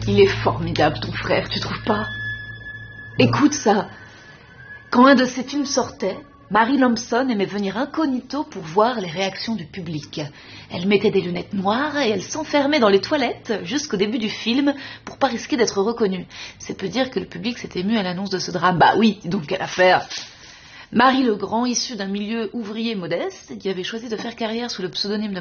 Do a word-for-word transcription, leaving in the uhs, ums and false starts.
Il est formidable, ton frère, tu trouves pas? Écoute ça. Quand un de ses films sortait, Marie Lampson aimait venir incognito pour voir les réactions du public. Elle mettait des lunettes noires et elle s'enfermait dans les toilettes jusqu'au début du film pour pas risquer d'être reconnue. C'est peu dire que le public s'est ému à l'annonce de ce drame. Bah oui, donc quelle affaire. Marie Legrand, issue d'un milieu ouvrier modeste, qui avait choisi de faire carrière sous le pseudonyme de